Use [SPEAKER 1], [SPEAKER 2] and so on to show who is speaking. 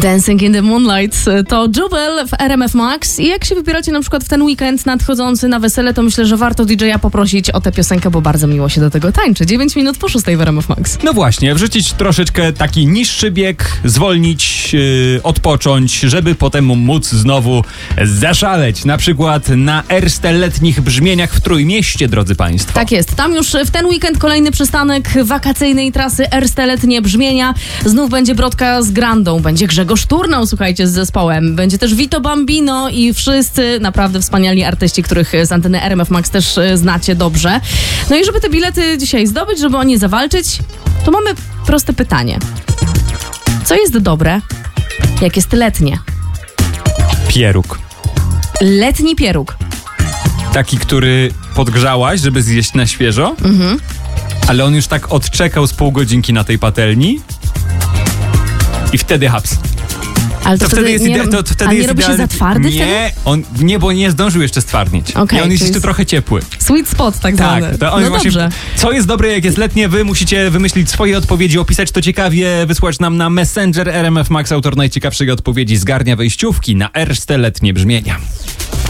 [SPEAKER 1] Dancing in the Moonlight to Jubel w RMF Max i jak się wybieracie na przykład w ten weekend nadchodzący na wesele, to myślę, że warto DJ-a poprosić o tę piosenkę, bo bardzo miło się do tego tańczy. 9 minut po 6 w RMF Max.
[SPEAKER 2] No właśnie, wrzucić troszeczkę taki niższy bieg, zwolnić, odpocząć, żeby potem móc znowu zaszaleć. Na przykład na Erste letnich brzmieniach w Trójmieście, drodzy Państwo.
[SPEAKER 1] Tak jest. Tam już w ten weekend kolejny przystanek wakacyjnej trasy Erste letnie brzmienia. Znów będzie Brodka z Grandą, będzie Grzegorz Turnał, słuchajcie, z zespołem. Będzie też Vito Bambino i wszyscy naprawdę wspaniali artyści, których z anteny RMF Max też znacie dobrze. No i żeby te bilety dzisiaj zdobyć, żeby o nie zawalczyć, to mamy proste pytanie. Co jest dobre, jak jest letnie?
[SPEAKER 2] Pieróg.
[SPEAKER 1] Letni pieróg.
[SPEAKER 2] Taki, który podgrzałaś, żeby zjeść na świeżo, ale on już tak odczekał z pół godzinki na tej patelni i wtedy haps.
[SPEAKER 1] Ale to wtedy
[SPEAKER 2] jest
[SPEAKER 1] nie robi się za twardy wtedy?
[SPEAKER 2] Nie, bo nie zdążył jeszcze stwardnieć.
[SPEAKER 1] Okay,
[SPEAKER 2] i on jest jeszcze trochę ciepły.
[SPEAKER 1] Sweet spot tak zwany.
[SPEAKER 2] Tak, to on
[SPEAKER 1] no
[SPEAKER 2] właśnie,
[SPEAKER 1] dobrze.
[SPEAKER 2] co jest dobre, jak jest letnie, wy musicie wymyślić swoje odpowiedzi, opisać to ciekawie, wysłać nam na Messenger RMF Max. Autor najciekawszej odpowiedzi zgarnia wejściówki na Erste letnie brzmienia.